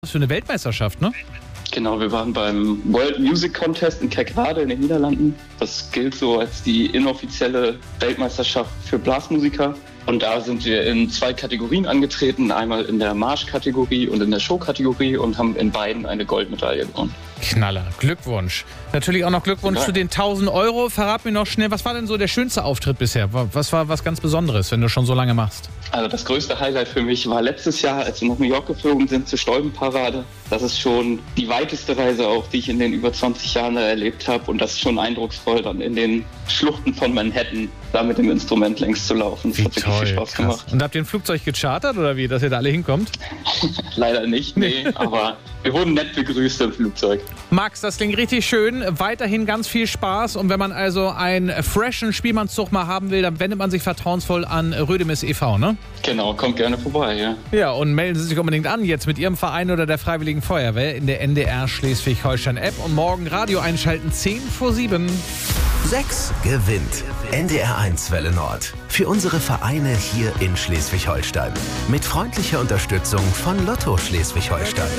Was für eine Weltmeisterschaft, ne? Genau, wir waren beim World Music Contest in Kerkrade in den Niederlanden. Das gilt so als die inoffizielle Weltmeisterschaft für Blasmusiker. Und da sind wir in 2 Kategorien angetreten, einmal in der Marschkategorie und in der Showkategorie und haben in beiden eine Goldmedaille gewonnen. Knaller, Glückwunsch. Natürlich auch noch Glückwunsch zu den 1.000 Euro. Verrat mir noch schnell, was war denn so der schönste Auftritt bisher? Was war was ganz Besonderes, wenn du schon so lange machst? Also das größte Highlight für mich war letztes Jahr, als wir nach New York geflogen sind zur Stolpenparade. Das ist schon die weiteste Reise auch, die ich in den über 20 Jahren erlebt habe. Und das ist schon eindrucksvoll, dann in den Schluchten von Manhattan da mit dem Instrument längs zu laufen. Das hat wirklich viel Spaß gemacht. Und habt ihr ein Flugzeug gechartert oder wie, dass ihr da alle hinkommt? Leider nicht, nee, aber wir wurden nett begrüßt im Flugzeug. Max, das klingt richtig schön. Weiterhin ganz viel Spaß. Und wenn man also einen freshen Spielmannszug mal haben will, dann wendet man sich vertrauensvoll an Rödemis e.V., ne? Genau, kommt gerne vorbei, ja. Ja, und melden Sie sich unbedingt an, jetzt mit Ihrem Verein oder der Freiwilligen Feuerwehr in der NDR Schleswig-Holstein-App. Und morgen Radio einschalten, 6:50. 6 gewinnt. NDR1 Welle Nord. Für unsere Vereine hier in Schleswig-Holstein. Mit freundlicher Unterstützung von Lotto Schleswig-Holstein.